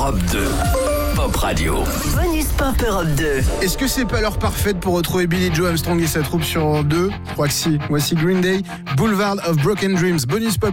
Europe 2. Pop Radio. Bonus Pop Europe 2. Est-ce que c'est pas l'heure parfaite pour retrouver Billy Joe Armstrong et sa troupe sur Europe 2 ? Je crois que si. Voici Green Day, Boulevard of Broken Dreams. Bonus Pop